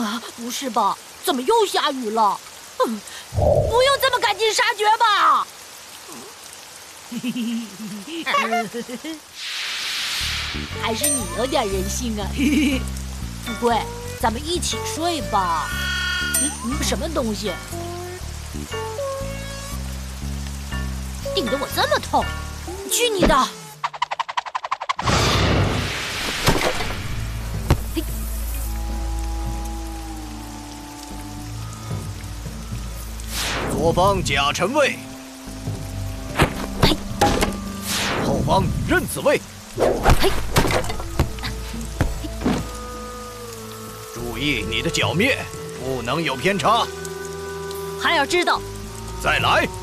不是吧？怎么又下雨了？不用这么赶尽杀绝吧？还是你有点人性啊！富贵，咱们一起睡吧。什么东西？顶得我这么痛！去你的！ 左方甲辰位，后方壬子位。注意你的脚面，不能有偏差。 还要知道。 再来。